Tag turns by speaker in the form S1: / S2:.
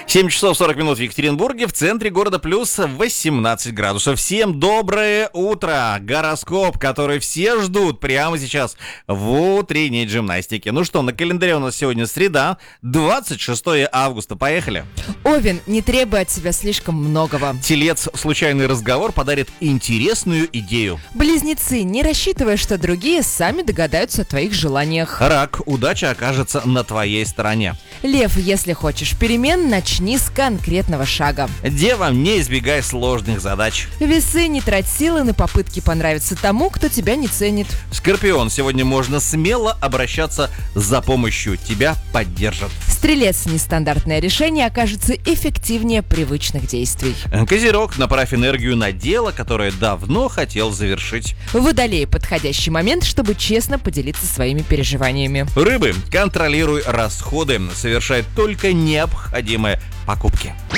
S1: 7 часов 40 минут в Екатеринбурге, в центре города плюс 18 градусов. Всем доброе утро! Гороскоп, который все ждут прямо сейчас в утренней гимнастике. Ну что, на календаре у нас сегодня среда, 26 августа. Поехали!
S2: Овен, не требуй от себя слишком многого.
S1: Телец, случайный разговор подарит интересную идею.
S2: Близнецы, не рассчитывай, что другие сами догадаются о твоих желаниях.
S1: Рак, удача окажется на твоей стороне.
S2: Лев, если хочешь перемен, начни с конкретного шага.
S1: Дева, не избегай сложных задач.
S2: Весы, не трать силы на попытки понравиться тому, кто тебя не ценит.
S1: Скорпион, сегодня можно смело обращаться за помощью, тебя поддержат.
S2: Стрелец, нестандартное решение окажется эффективнее привычных действий.
S1: Козерог, направь энергию на дело, которое давно хотел завершить.
S2: Водолей, подходящий момент, чтобы честно поделиться своими переживаниями.
S1: Рыбы, контролируй расходы, совершай только необходимые покупки.